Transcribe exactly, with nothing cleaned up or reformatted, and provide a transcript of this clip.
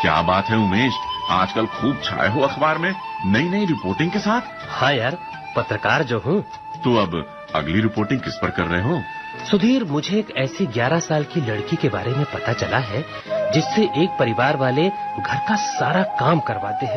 क्या बात है उमेश, आजकल खूब छाए हो अखबार में नई नई रिपोर्टिंग के साथ। हाँ यार, पत्रकार जो हूँ। तो अब अगली रिपोर्टिंग किस पर कर रहे हो? सुधीर, मुझे एक ऐसी ग्यारह साल की लड़की के बारे में पता चला है जिससे एक परिवार वाले घर का सारा काम करवाते हैं।